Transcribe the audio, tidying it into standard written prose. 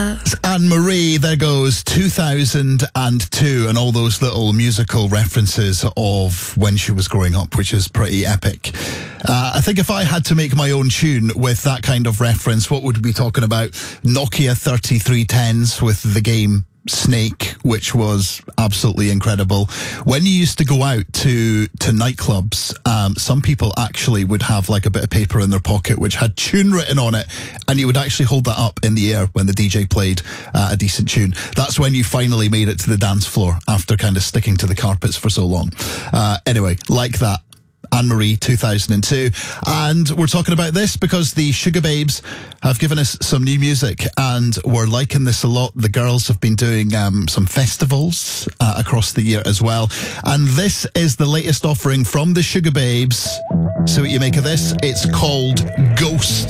Anne-Marie, there goes 2002 and all those little musical references of when she was growing up, which is pretty epic. I think if I had to make my own tune with that kind of reference, what would we be talking about? Nokia 3310s with the game Snake, which was absolutely incredible. When you used to go out to nightclubs, some people actually would have like a bit of paper in their pocket which had tune written on it, and you would actually hold that up in the air when the DJ played a decent tune. That's when you finally made it to the dance floor after kind of sticking to the carpets for so long. Anyway, like that. Anne-Marie, 2002. And we're talking about this because the Sugababes have given us some new music and we're liking this a lot. The girls have been doing some festivals across the year as well. And this is the latest offering from the Sugababes. See what you make of this. It's called Ghost.